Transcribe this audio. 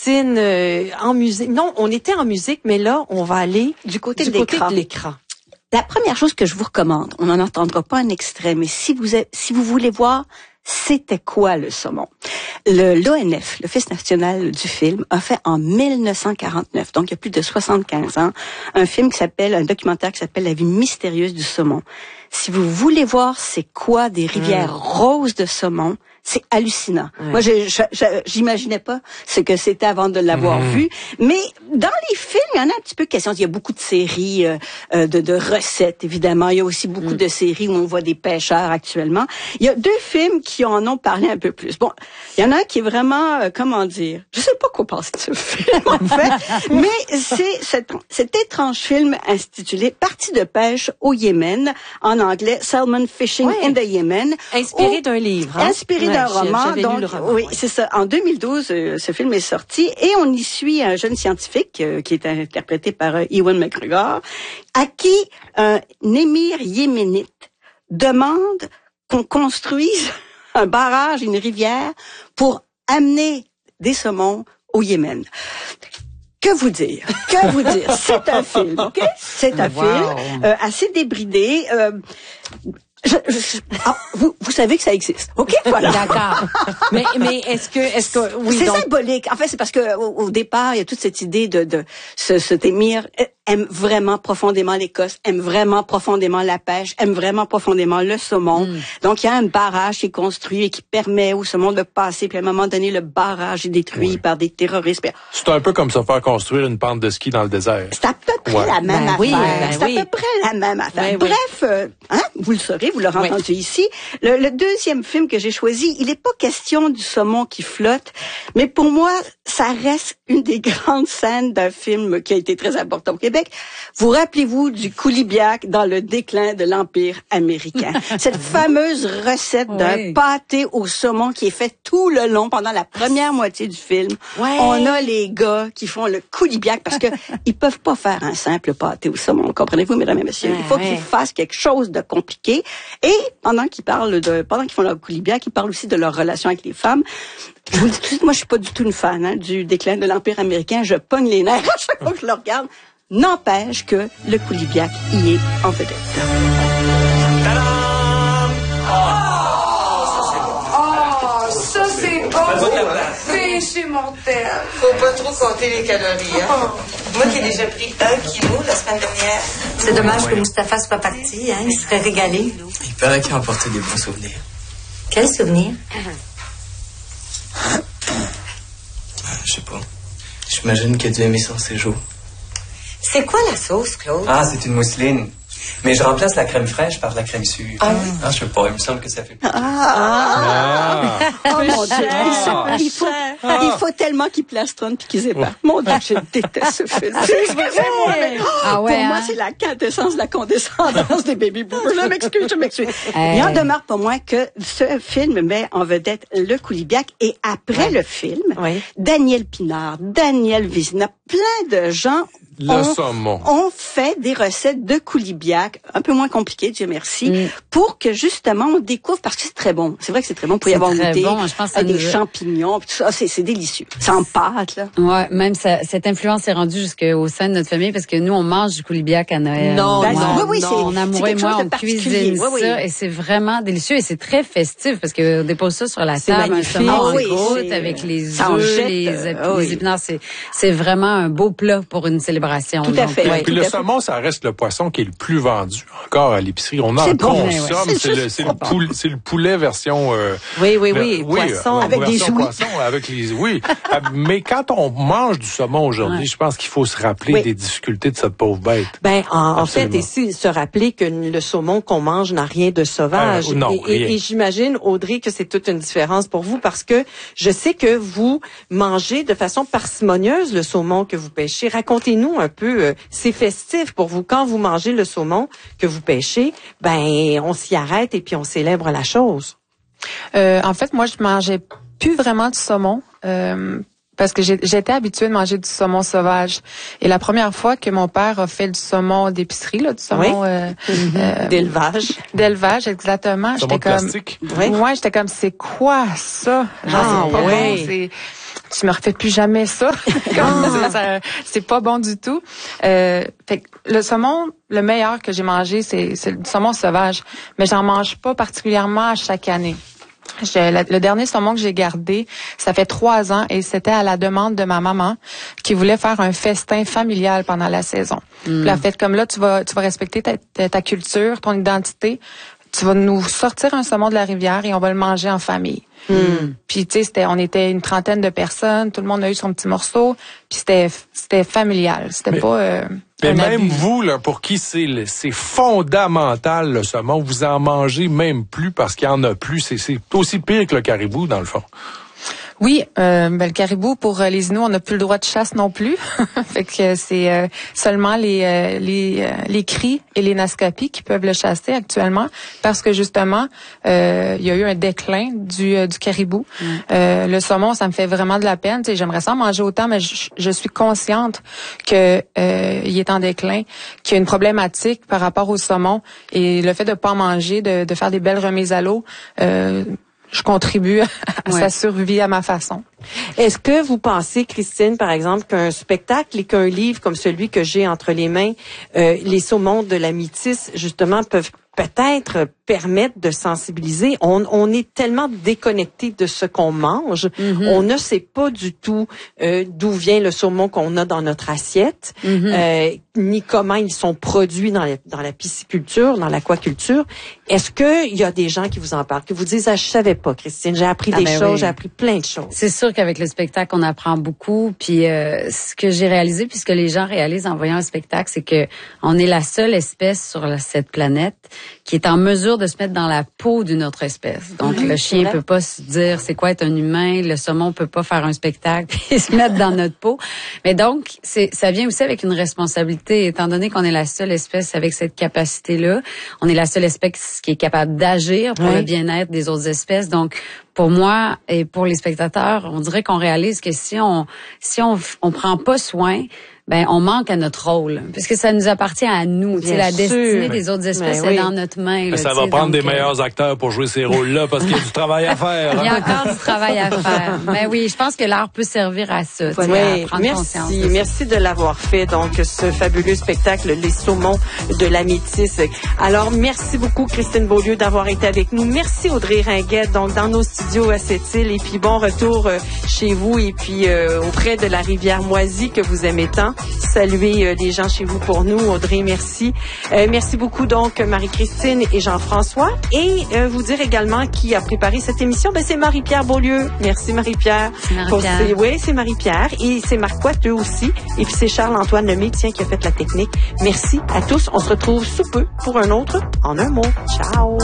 Christine, en musique. Non, on était en musique, mais là, on va aller du côté de l'écran. La première chose que je vous recommande, on n'en entendra pas un extrait, mais si vous voulez voir c'était quoi le saumon, l'ONF, l'Office national du film, a fait en 1949, donc il y a plus de 75 ans, un documentaire qui s'appelle La vie mystérieuse du saumon. Si vous voulez voir c'est quoi des rivières roses de saumon, c'est hallucinant. Moi, j'imaginais pas ce que c'était avant de l'avoir vu. Mais dans les films, il y en a un petit peu question. Il y a beaucoup de séries de recettes, évidemment. Il y a aussi beaucoup de séries où on voit des pêcheurs actuellement. Il y a 2 films qui en ont parlé un peu plus. Bon, il y en a un qui est vraiment, je sais pas quoi penser de ce film, en fait. Mais c'est cet étrange film intitulé Partie de pêche au Yémen, en anglais, Salmon Fishing in the Yemen. Inspiré d'un livre. Inspiré d'un roman. Donc, lu le roman. Oui, c'est ça. En 2012, ce film est sorti et on y suit un jeune scientifique qui est interprété par Ewan McGregor, à qui un émir yéménite demande qu'on construise un barrage, une rivière, pour amener des saumons au Yémen. Que vous dire? C'est un film, OK? C'est un film assez débridé. Vous savez que ça existe, ok? Voilà. D'accord. Mais est-ce que oui, c'est symbolique. En fait, c'est parce que au départ, il y a toute cette idée de cet émir aime vraiment profondément l'Écosse, aime vraiment profondément la pêche, aime vraiment profondément le saumon. Donc il y a un barrage qui est construit et qui permet au saumon de passer. Puis à un moment donné, le barrage est détruit par des terroristes. C'est un peu comme se faire construire une pente de ski dans le désert. C'est à peu près la même affaire. C'est à peu près la même affaire. Bref, vous le saurez, vous l'aurez entendu ici. Le deuxième film que j'ai choisi, il n'est pas question du saumon qui flotte, mais pour moi, ça reste une des grandes scènes d'un film qui a été très important au Québec. Vous rappelez-vous du coulibiac dans le déclin de l'Empire américain? Cette fameuse recette d'un pâté au saumon qui est fait tout le long pendant la première moitié du film. On a les gars qui font le coulibiac parce que ils peuvent pas faire un simple pâté au saumon. Comprenez-vous, mesdames et messieurs? Il faut qu'ils fassent quelque chose de compliqué. Et pendant qu'ils font leur coulibiac, ils parlent aussi de leur relation avec les femmes. Je vous le dis tout de suite, moi, je suis pas du tout une fan du déclin de l'Empire américain. Je pogne les nerfs à chaque fois que je le regarde. N'empêche que le coulibiac y est en vedette. Ça c'est bon! Péché mortel! Faut pas trop compter les calories, hein? Moi qui ai déjà pris 1 kilo la semaine dernière. C'est dommage que Mustapha soit pas parti, hein? Il serait régalé. Il paraît qu'il a emporté des bons souvenirs. Quels souvenirs? Je sais pas. J'imagine qu'il a dû aimer son séjour. C'est quoi la sauce, Claude? Ah, c'est une mousseline. Mais je remplace la crème fraîche par de la crème sûre. Ah oui? Ah, je sais pas, il me semble que ça fait plus. Oh mon Dieu! Il faut tellement qu'ils plastronnent puis qu'ils épargnent. Mon Dieu, je déteste ce film. Pour moi, c'est la quintessence de la condescendance des baby boomers. Je m'excuse. Il en demeure pas moins que ce film met en vedette le coulibiac et après le film, Daniel Pinard, Daniel Vizina, plein de gens on fait des recettes de coulibiac, un peu moins compliquées, Dieu merci, pour que justement on découvre, parce que c'est très bon. C'est vrai que c'est très bon pour y avoir goûté. Bon, je pense des champignons, tout ça, c'est délicieux. C'est en pâte, là. Ouais, même cette influence est rendue jusqu'au sein de notre famille parce que nous on mange du coulibiac à Noël. Mon amoureux et moi on cuisine ça et c'est vraiment délicieux et c'est très festif parce que on dépose ça sur la table, un saumon en croûte avec les œufs, les épinards, c'est vraiment un beau plat pour une célébration. Tout à fait. Puis le saumon, ça reste le poisson qui est le plus vendu encore à l'épicerie. On en consomme. C'est le poulet version. Poisson avec des jouets. Mais quand on mange du saumon aujourd'hui, je pense qu'il faut se rappeler des difficultés de cette pauvre bête. En fait, et se rappeler que le saumon qu'on mange n'a rien de sauvage. Et j'imagine, Audrey, que c'est toute une différence pour vous parce que je sais que vous mangez de façon parcimonieuse le saumon que vous pêchez. Racontez-nous un peu, c'est festif pour vous quand vous mangez le saumon que vous pêchez, on s'y arrête et puis on célèbre la chose. En fait, moi, je mangeais plus vraiment du saumon parce que j'étais habituée de manger du saumon sauvage. Et la première fois que mon père a fait du saumon d'épicerie, là, du saumon d'élevage, exactement, j'étais comme, j'étais comme, c'est quoi ça? tu me refais plus jamais ça. C'est pas bon du tout. Fait que le saumon, le meilleur que j'ai mangé, c'est le saumon sauvage. Mais j'en mange pas particulièrement à chaque année. Le dernier saumon que j'ai gardé, ça fait 3 ans et c'était à la demande de ma maman qui voulait faire un festin familial pendant la saison. Puis la fête comme là, tu vas respecter ta culture, ton identité. Tu vas nous sortir un saumon de la rivière et on va le manger en famille. Puis tu sais, on était une 30aine de personnes, tout le monde a eu son petit morceau, puis c'était familial, c'était pas mais même abus. vous là, pour qui c'est fondamental le saumon, vous en mangez même plus parce qu'il y en a plus, c'est aussi pire que le caribou dans le fond. Oui, le caribou, pour les Inuits, on n'a plus le droit de chasse non plus. Fait que c'est seulement les cris et les naskapis qui peuvent le chasser actuellement parce que justement, il y a eu un déclin du caribou. Le saumon, ça me fait vraiment de la peine. Tu sais, j'aimerais ça en manger autant, mais je suis consciente que il est en déclin, qu'il y a une problématique par rapport au saumon et le fait de pas en manger, de faire des belles remises à l'eau. Je contribue à sa survie à ma façon. Est-ce que vous pensez, Christine, par exemple, qu'un spectacle et qu'un livre comme celui que j'ai entre les mains, Les saumons de la Métisse, justement, peuvent peut-être permettre de sensibiliser. On est tellement déconnecté de ce qu'on mange, on ne sait pas du tout d'où vient le saumon qu'on a dans notre assiette, ni comment ils sont produits dans la pisciculture, dans l'aquaculture. Est-ce que il y a des gens qui vous en parlent, qui vous disent je savais pas, Christine, j'ai appris des choses, j'ai appris plein de choses. C'est sûr qu'avec le spectacle, on apprend beaucoup. Puis ce que j'ai réalisé, puis ce que les gens réalisent en voyant un spectacle, c'est que on est la seule espèce sur cette planète qui est en mesure de se mettre dans la peau d'une autre espèce. Donc le chien peut pas se dire c'est quoi être un humain, le saumon peut pas faire un spectacle et se mettre dans notre peau. Mais donc ça vient aussi avec une responsabilité, étant donné qu'on est la seule espèce avec cette capacité-là. On est la seule espèce qui est capable d'agir pour le bien-être des autres espèces. Donc pour moi et pour les spectateurs, on dirait qu'on réalise que si on prend pas soin, ben on manque à notre rôle, puisque ça nous appartient à nous. C'est la destinée des autres espèces est dans notre main. Là, ça va prendre des meilleurs acteurs pour jouer ces rôles-là, parce qu'il y a du travail à faire. Il y a encore du travail à faire. Mais oui, je pense que l'art peut servir à ça. Oui, merci de l'avoir fait. Donc, ce fabuleux spectacle, Les saumons de la Métisse. Alors, merci beaucoup, Christine Beaulieu, d'avoir été avec nous. Merci, Audrey Ringuette, donc dans nos studios à Sept-Îles. Et puis, bon retour chez vous et puis auprès de la rivière Moisie que vous aimez tant. Saluer les gens chez vous pour nous. Audrey, merci. Merci beaucoup donc Marie-Christine et Jean-François. Et vous dire également qui a préparé cette émission, ben c'est Marie-Pierre Beaulieu. Merci Marie-Pierre. Oui, c'est Marie-Pierre. Et c'est Marc Coiteux aussi. Et puis c'est Charles-Antoine Lemay, tiens, qui a fait la technique. Merci à tous. On se retrouve sous peu pour un autre En un mot. Ciao.